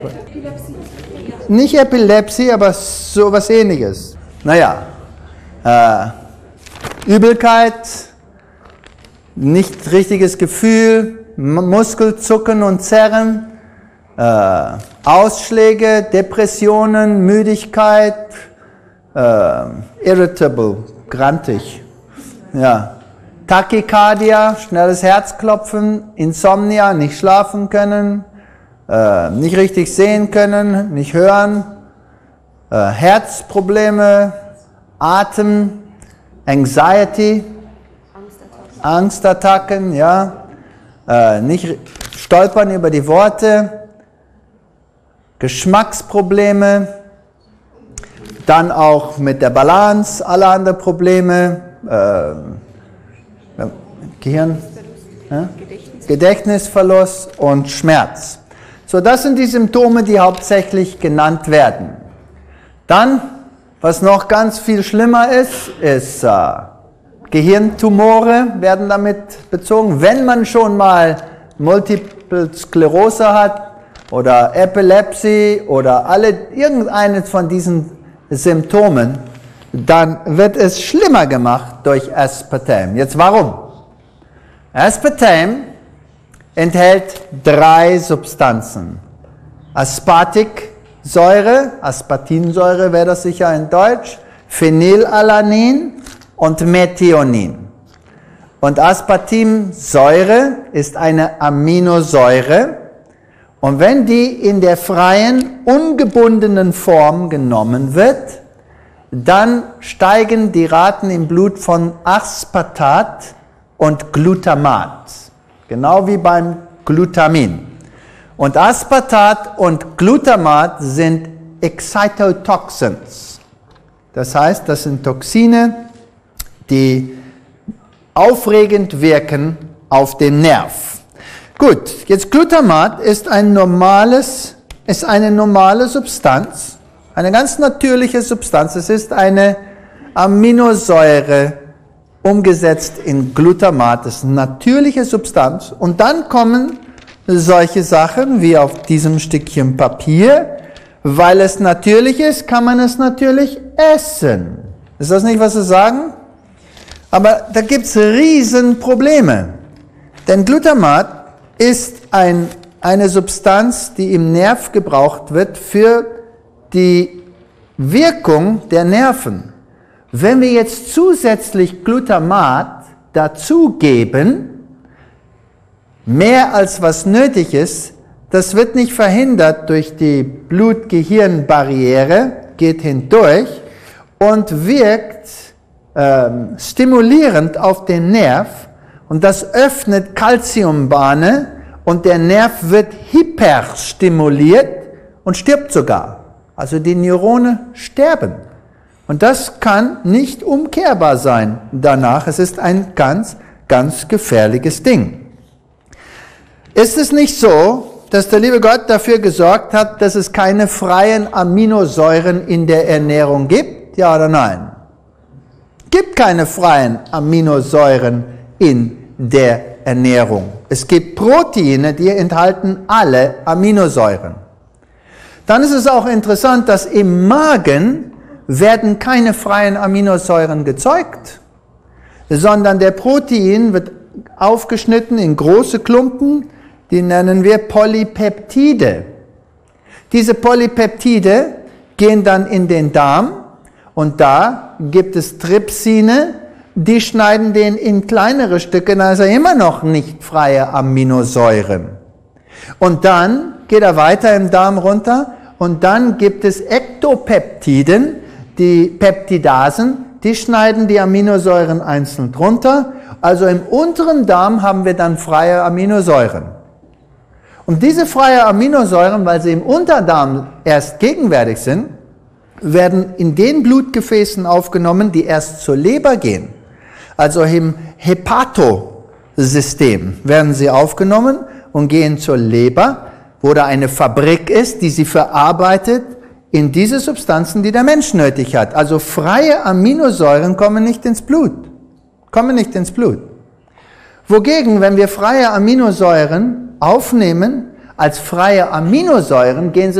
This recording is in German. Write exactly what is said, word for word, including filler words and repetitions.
Epilepsie. Nicht Epilepsie, aber sowas Ähnliches. Naja, äh, Übelkeit, nicht richtiges Gefühl, Muskelzucken und Zerren, äh, Ausschläge, Depressionen, Müdigkeit, äh, irritable, grantig, ja. Tachycardia, schnelles Herzklopfen, Insomnia, nicht schlafen können, äh, nicht richtig sehen können, nicht hören, äh, Herzprobleme, Atem, Anxiety, Angstattacken, Angstattacken, ja, äh, nicht stolpern über die Worte, Geschmacksprobleme, dann auch mit der Balance, alle anderen Probleme, äh, Gehirn, ja? Gedächtnis. Gedächtnisverlust und Schmerz. So, das sind die Symptome, die hauptsächlich genannt werden. Dann, was noch ganz viel schlimmer ist, ist äh, Gehirntumore werden damit bezogen. Wenn man schon mal Multiple Sklerose hat oder Epilepsie oder alle, irgendeines von diesen Symptomen, dann wird es schlimmer gemacht durch Aspartam. Jetzt warum? Aspartam enthält drei Substanzen. Aspartiksäure, Aspartinsäure wäre das sicher in Deutsch, Phenylalanin und Methionin. Und Aspartinsäure ist eine Aminosäure. Und wenn die in der freien, ungebundenen Form genommen wird, dann steigen die Raten im Blut von Aspartat und Glutamat, genau wie beim Glutamin. Und Aspartat und Glutamat sind Excitotoxins. Das heißt, das sind Toxine, die aufregend wirken auf den Nerv. Gut, jetzt Glutamat ist ein normales, ist eine normale Substanz, eine ganz natürliche Substanz. Es ist eine Aminosäure, umgesetzt in Glutamat, das ist eine natürliche Substanz. Und dann kommen solche Sachen wie auf diesem Stückchen Papier. Weil es natürlich ist, kann man es natürlich essen. Ist das nicht, was Sie sagen? Aber da gibt es Riesenprobleme. Denn Glutamat ist ein, eine Substanz, die im Nerv gebraucht wird für die Wirkung der Nerven. Wenn wir jetzt zusätzlich Glutamat dazugeben, mehr als was nötig ist, das wird nicht verhindert durch die Blut-Gehirn-Barriere, geht hindurch und wirkt ähm, stimulierend auf den Nerv und das öffnet Calciumbahnen und der Nerv wird hyperstimuliert und stirbt sogar. Also die Neurone sterben. Und das kann nicht umkehrbar sein danach. Es ist ein ganz, ganz gefährliches Ding. Ist es nicht so, dass der liebe Gott dafür gesorgt hat, dass es keine freien Aminosäuren in der Ernährung gibt? Ja oder nein? Gibt keine freien Aminosäuren in der Ernährung. Es gibt Proteine, die enthalten alle Aminosäuren. Dann ist es auch interessant, dass im Magen werden keine freien Aminosäuren gezeugt, sondern der Protein wird aufgeschnitten in große Klumpen, die nennen wir Polypeptide. Diese Polypeptide gehen dann in den Darm und da gibt es Trypsine, die schneiden den in kleinere Stücke, also immer noch nicht freie Aminosäuren. Und dann geht er weiter im Darm runter und dann gibt es Ektopeptiden, die Peptidasen, die schneiden die Aminosäuren einzeln runter. Also im unteren Darm haben wir dann freie Aminosäuren. Und diese freien Aminosäuren, weil sie im Unterdarm erst gegenwärtig sind, werden in den Blutgefäßen aufgenommen, die erst zur Leber gehen. Also im Hepatosystem werden sie aufgenommen und gehen zur Leber, wo da eine Fabrik ist, die sie verarbeitet in diese Substanzen, die der Mensch nötig hat. Also freie Aminosäuren kommen nicht ins Blut. Kommen nicht ins Blut. Wogegen, wenn wir freie Aminosäuren aufnehmen, als freie Aminosäuren, gehen sie